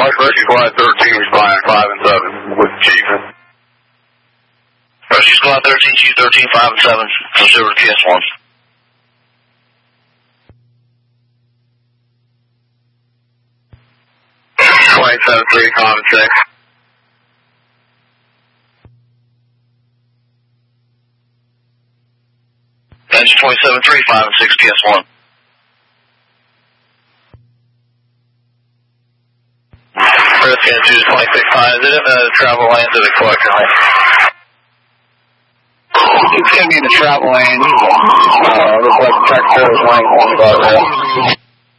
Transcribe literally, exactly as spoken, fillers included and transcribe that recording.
Rescue Squad thirteen, flying five and seven with Chief. Rescue Squad thirteen, Chief thirteen, five and seven, switch over to P S one. twenty-seven three, five and six. Engine twenty-seven three, five and six, P S one. Rescue two twenty-six five, is it in the travel lane to the collection lane? It's going to be in the travel lane. Uh, looks like the tractor is lane about there.